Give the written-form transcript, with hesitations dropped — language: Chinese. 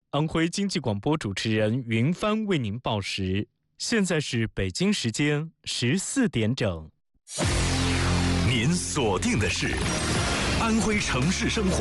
安徽经济广播主持人云帆为您报时，现在是北京时间14点整。 您锁定的是安徽城市生活